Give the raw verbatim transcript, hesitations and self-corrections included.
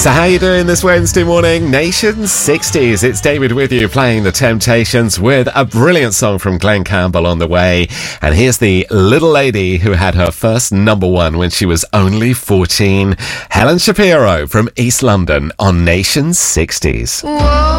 So how you doing this Wednesday morning? Nation sixties. It's David with you playing The Temptations with a brilliant song from Glenn Campbell on the way. And here's the little lady who had her first number one when she was only fourteen. Helen Shapiro from East London on Nation sixties. Whoa.